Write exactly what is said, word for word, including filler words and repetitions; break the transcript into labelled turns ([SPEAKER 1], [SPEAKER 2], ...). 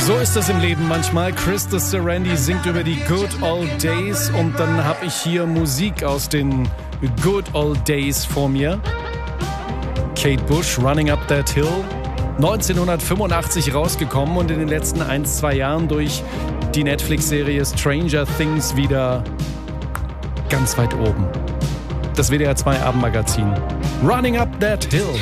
[SPEAKER 1] So ist es im Leben manchmal. Krista Sarandon singt über die Good Old Days und dann habe ich hier Musik aus den Good Old Days vor mir. Kate Bush, Running Up That Hill, neunzehnhundertfünfundachtzig rausgekommen und in den letzten ein, zwei Jahren durch die Netflix-Serie Stranger Things wieder ganz weit oben. Das W D R zwei Abendmagazin. Running Up That Hill.